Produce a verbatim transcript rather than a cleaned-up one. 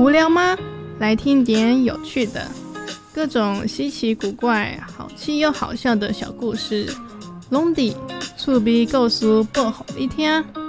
无聊吗？来听点有趣的，各种稀奇古怪、好气又好笑的小故事，拢伫趣味故事报给你听。